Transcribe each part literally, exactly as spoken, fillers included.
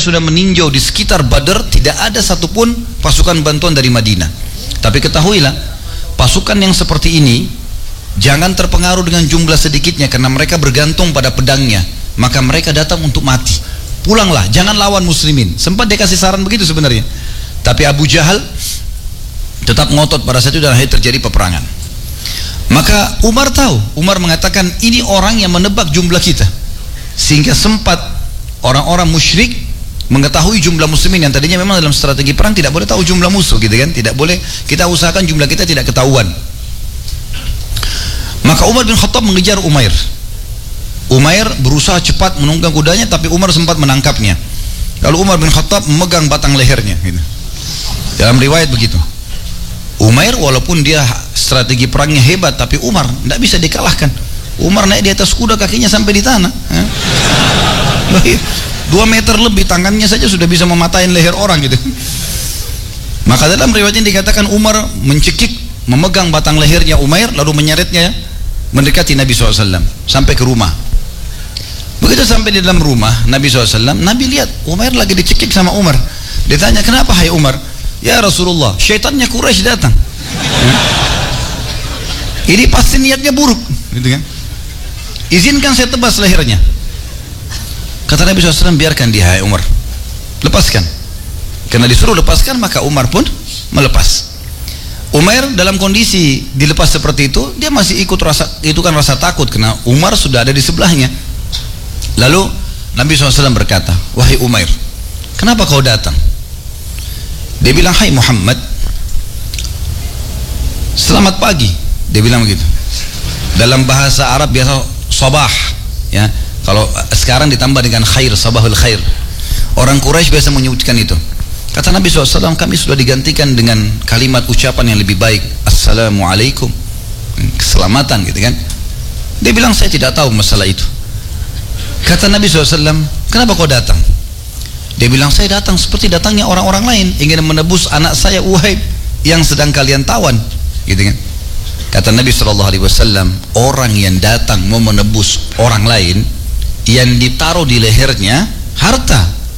sudah meninjau di sekitar Badr, tidak ada satupun pasukan bantuan dari Madinah. Tapi ketahuilah, pasukan yang seperti ini jangan terpengaruh dengan jumlah sedikitnya, karena mereka bergantung pada pedangnya. Maka mereka datang untuk mati. Pulanglah, jangan lawan muslimin. Sempat dia kasih saran begitu sebenarnya, tapi Abu Jahal tetap ngotot pada saat itu, dan akhirnya terjadi peperangan. Maka Umar tahu, Umar mengatakan ini orang yang menebak jumlah kita, sehingga sempat orang-orang musyrik mengetahui jumlah muslimin yang tadinya memang dalam strategi perang tidak boleh tahu jumlah musuh, gitu kan? Tidak boleh, kita usahakan jumlah kita tidak ketahuan. Maka Umar bin Khattab mengejar Umair. Umair berusaha cepat menunggang kudanya, tapi Umar sempat menangkapnya. Lalu Umar bin Khattab memegang batang lehernya, gitu. Dalam riwayat begitu. Umair walaupun dia strategi perangnya hebat, tapi Umar tidak bisa dikalahkan. Umar naik di atas kuda, kakinya sampai di tanah, ya. Dua meter lebih, tangannya saja sudah bisa mematahin leher orang, gitu. Maka dalam riwayatnya dikatakan Umar mencekik, memegang batang lehernya Umair, lalu menyeretnya mendekati Nabi shallallahu alaihi wasallam sampai ke rumah. Begitu sampai di dalam rumah Nabi shallallahu alaihi wasallam, Nabi lihat Umair lagi dicekik sama Umar. Ditanya, kenapa hai Umar? Ya Rasulullah, syaitannya Quraisy datang. Ya. Ini pasti niatnya buruk, gitu kan? Izinkan saya tebas lehernya. Kata Nabi shallallahu alaihi wasallam, biarkan dia hai Umar, lepaskan. Karena disuruh lepaskan, maka Umar pun melepas. Umair dalam kondisi dilepas seperti itu, dia masih ikut rasa, itu kan rasa takut, karena Umar sudah ada di sebelahnya. Lalu Nabi shallallahu alaihi wasallam berkata, wahai Umair, kenapa kau datang? Dia bilang, hai Muhammad, selamat pagi. Dia bilang begitu. Dalam bahasa Arab biasa sabah, ya. Kalau sekarang ditambah dengan khair, sabahul khair. Orang Quraisy biasa menyebutkan itu. Kata Nabi shallallahu alaihi wasallam, kami sudah digantikan dengan kalimat ucapan yang lebih baik, assalamualaikum, keselamatan, gitu kan. Dia bilang, saya tidak tahu masalah itu. Kata Nabi shallallahu alaihi wasallam, kenapa kau datang? Dia bilang, saya datang seperti datangnya orang-orang lain, ingin menebus anak saya Uhaib yang sedang kalian tawan, gitu kan. Kata Nabi shallallahu alaihi wasallam, orang yang datang mau menebus orang lain, yang ditaruh di lehernya harta,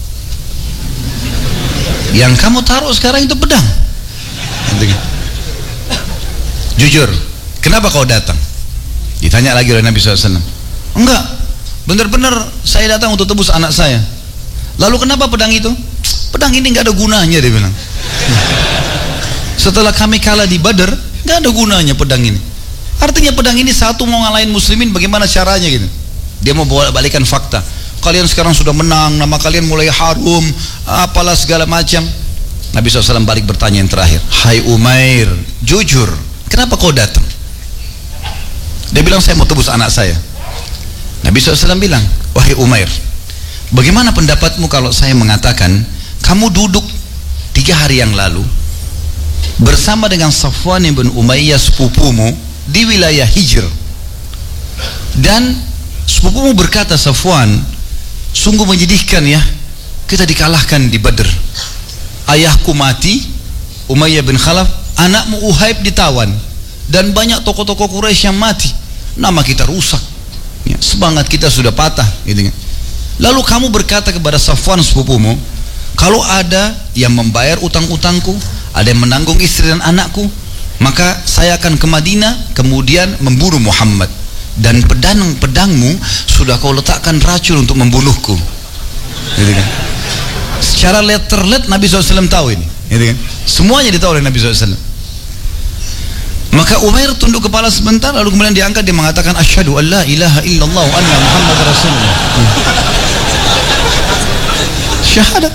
yang kamu taruh sekarang itu pedang, gitu kan. Jujur, kenapa kau datang? Ditanya lagi oleh Nabi shallallahu alaihi wasallam. Enggak, benar-benar saya datang untuk tebus anak saya. Lalu kenapa pedang itu? Pedang ini nggak ada gunanya, dia bilang. Setelah kami kalah di Badar, nggak ada gunanya pedang ini. Artinya pedang ini satu mau ngalahin muslimin, bagaimana caranya, gitu. Dia mau bawa balikan fakta. Kalian sekarang sudah menang, nama kalian mulai harum, apalah segala macam. Nabi shallallahu alaihi wasallam balik bertanya yang terakhir, hai Umair, jujur, kenapa kau datang? Dia bilang, saya mau tebus anak saya. Nabi shallallahu alaihi wasallam bilang, wahai Umair, bagaimana pendapatmu kalau saya mengatakan kamu duduk tiga hari yang lalu bersama dengan Safwan bin Umayyah sepupumu di wilayah Hijr, dan sepupumu berkata, Safwan, sungguh menyedihkan ya, kita dikalahkan di Badr, ayahku mati Umayyah bin Khalaf, anakmu Uhaib ditawan, dan banyak tokoh-tokoh Quraisy yang mati, nama kita rusak ya, semangat kita sudah patah, gitu kan. Lalu kamu berkata kepada Safwan sepupumu, kalau ada yang membayar utang-utangku, ada yang menanggung istri dan anakku, maka saya akan ke Madinah kemudian memburu Muhammad, dan pedang-pedangmu sudah kau letakkan racun untuk membunuhku, gitu kan. Secara letter-let Nabi shallallahu alaihi wasallam tahu ini, gitu kan. Semuanya ditahu oleh Nabi shallallahu alaihi wasallam. Maka Umair tunduk kepala sebentar, lalu kemudian diangkat, dia mengatakan, asyhadu an la ilaha illallah wa anna Muhammad rasulullah. Syahadat.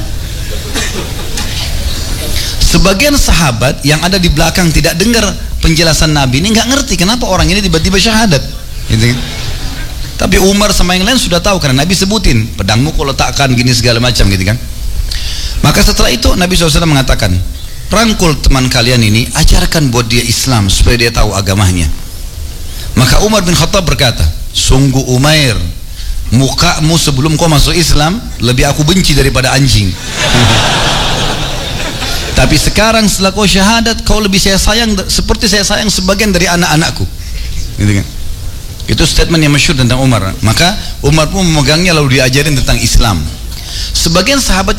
Sebagian sahabat yang ada di belakang tidak dengar penjelasan Nabi ini, nggak ngerti kenapa orang ini tiba-tiba syahadat, gitu. Tapi Umar sama yang lain sudah tahu, karena Nabi sebutin, pedangmu kau letakkan gini segala macam, gitu kan. Maka setelah itu Nabi shallallahu alaihi wasallam mengatakan, rangkul teman kalian ini, ajarkan buat dia Islam supaya dia tahu agamanya. Maka Umar bin Khattab berkata, sungguh Umair, mukamu sebelum kau masuk Islam lebih aku benci daripada anjing. Tapi sekarang setelah kau syahadat, kau lebih saya sayang seperti saya sayang sebagian dari anak-anakku, gitu kan. Itu statement yang masyhur tentang Umar. Maka Umar pun memegangnya lalu diajarin tentang Islam. Sebagian sahabat